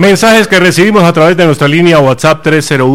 Mensajes que recibimos a través de nuestra línea WhatsApp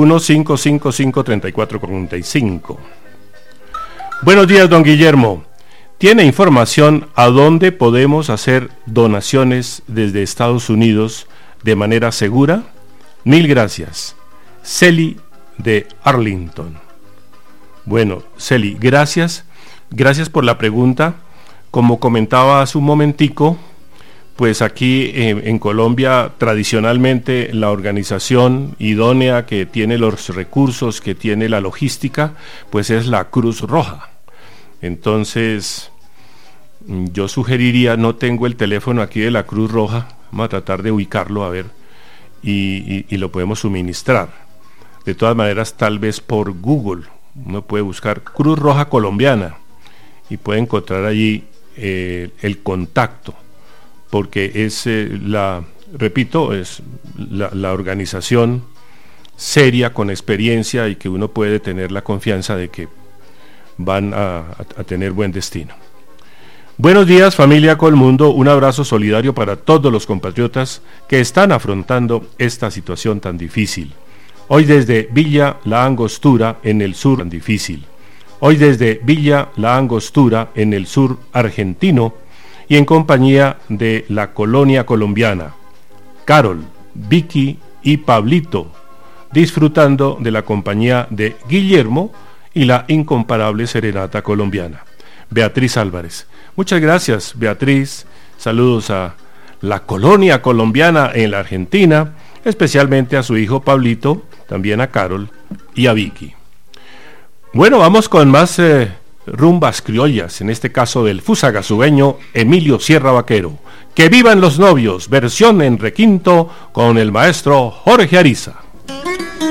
301-555-3445. Buenos días, don Guillermo. ¿Tiene información a dónde podemos hacer donaciones desde Estados Unidos de manera segura? Mil gracias. Celi de Arlington. Bueno, Celi, gracias por la pregunta. Como comentaba hace un momentico, pues aquí en Colombia tradicionalmente la organización idónea que tiene los recursos, que tiene la logística, pues es la Cruz Roja. Entonces, yo sugeriría, no tengo el teléfono aquí de la Cruz Roja, vamos a tratar de ubicarlo a ver, y lo podemos suministrar. De todas maneras, tal vez por Google, uno puede buscar Cruz Roja Colombiana y puede encontrar allí el contacto, porque es repito, es la organización seria, con experiencia, y que uno puede tener la confianza de que van a tener buen destino. Buenos días, familia Colmundo, un abrazo solidario para todos los compatriotas que están afrontando esta situación tan difícil. Hoy desde Villa La Angostura, en el sur tan difícil. Hoy desde Villa La Angostura, en el sur argentino, y en compañía de la colonia colombiana, Carol, Vicky y Pablito, disfrutando de la compañía de Guillermo y la incomparable serenata colombiana. Beatriz Álvarez. Muchas gracias, Beatriz. Saludos a la colonia colombiana en la Argentina, especialmente a su hijo Pablito, también a Carol y a Vicky. Bueno, vamos con más rumbas criollas, en este caso del fusagasueño Emilio Sierra Vaquero. ¡Que vivan los novios! Versión en requinto con el maestro Jorge Ariza.